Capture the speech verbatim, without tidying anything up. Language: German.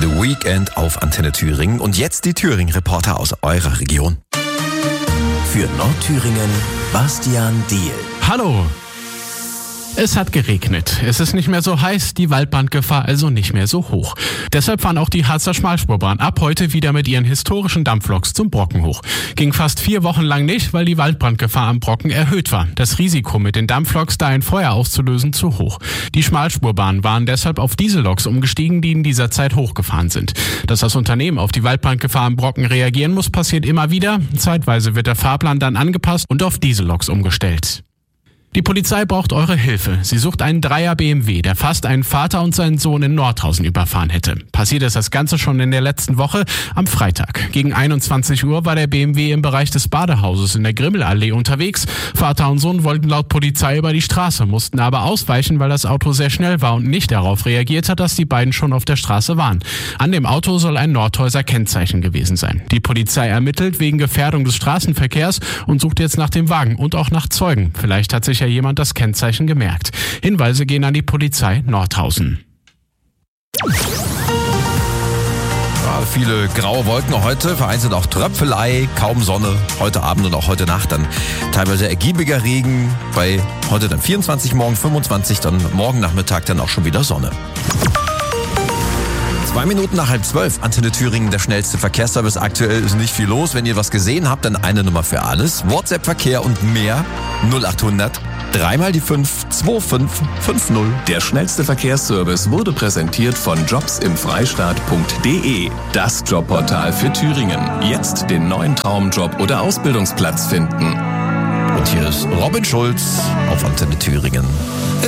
The Weekend auf Antenne Thüringen. Und jetzt die Thüringen-Reporter aus eurer Region. Für Nordthüringen, Bastian Diehl. Hallo! Es hat geregnet. Es ist nicht mehr so heiß, die Waldbrandgefahr also nicht mehr so hoch. Deshalb fahren auch die Harzer Schmalspurbahn ab heute wieder mit ihren historischen Dampfloks zum Brocken hoch. Ging fast vier Wochen lang nicht, weil die Waldbrandgefahr am Brocken erhöht war. Das Risiko, mit den Dampfloks da ein Feuer auszulösen, zu hoch. Die Schmalspurbahnen waren deshalb auf Dieselloks umgestiegen, die in dieser Zeit hochgefahren sind. Dass das Unternehmen auf die Waldbrandgefahr am Brocken reagieren muss, passiert immer wieder. Zeitweise wird der Fahrplan dann angepasst und auf Dieselloks umgestellt. Die Polizei braucht eure Hilfe. Sie sucht einen Dreier B M W, der fast einen Vater und seinen Sohn in Nordhausen überfahren hätte. Passiert ist das Ganze schon in der letzten Woche am Freitag. Gegen einundzwanzig Uhr war der B M W im Bereich des Badehauses in der Grimmelallee unterwegs. Vater und Sohn wollten laut Polizei über die Straße, mussten aber ausweichen, weil das Auto sehr schnell war und nicht darauf reagiert hat, dass die beiden schon auf der Straße waren. An dem Auto soll ein Nordhäuser Kennzeichen gewesen sein. Die Polizei ermittelt wegen Gefährdung des Straßenverkehrs und sucht jetzt nach dem Wagen und auch nach Zeugen. Vielleicht hat sich jemand das Kennzeichen gemerkt. Hinweise gehen an die Polizei Nordhausen. Ja, viele graue Wolken heute, vereinzelt auch Tröpfelei, kaum Sonne. Heute Abend und auch heute Nacht dann teilweise ergiebiger Regen. Bei heute dann vierundzwanzig, morgen fünfundzwanzig, dann morgen Nachmittag dann auch schon wieder Sonne. Zwei Minuten nach halb zwölf, Antenne Thüringen, der schnellste Verkehrsservice. Aktuell ist nicht viel los. Wenn ihr was gesehen habt, dann eine Nummer für alles. WhatsApp-Verkehr und mehr. null achthundert, dreimal die fünf, zwei fünf fünf null. Der schnellste Verkehrsservice wurde präsentiert von jobs im freistaat punkt de. Das Jobportal für Thüringen. Jetzt den neuen Traumjob oder Ausbildungsplatz finden. Und hier ist Robin Schulz auf Antenne Thüringen.